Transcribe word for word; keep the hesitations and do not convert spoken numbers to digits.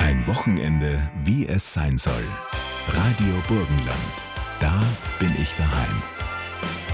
Ein Wochenende, wie es sein soll. Radio Burgenland. Da bin ich daheim.